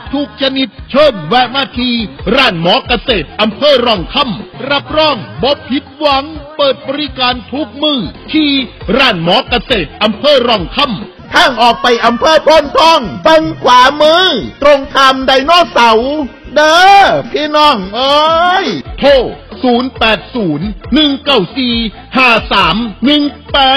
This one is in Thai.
ทุกชนิดเชิญแวะมาที่ร้านหมอเกษตรอำเภอร่องคำรับรองบ่ผิดหวังเปิดบริการทุกมื้อที่ร้านหมอเกษตรอำเภอร่องคำทางออกไปอำเภอโพนทองบังขวามือตรงข้ามไดโนเสาร์เด้อพี่น้องเอ้ยโทร0801945318